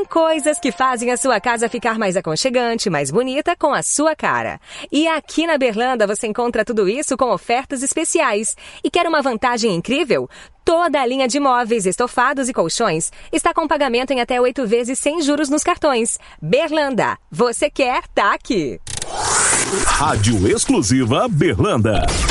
coisas que fazem a sua casa ficar mais aconchegante, mais bonita, com a sua cara. E aqui na Berlanda você encontra tudo isso com ofertas especiais. E quer uma vantagem incrível? Toda a linha de móveis, estofados e colchões está com pagamento em até 8 vezes sem juros nos cartões. Berlanda, você quer, tá aqui. Rádio Exclusiva Berlanda.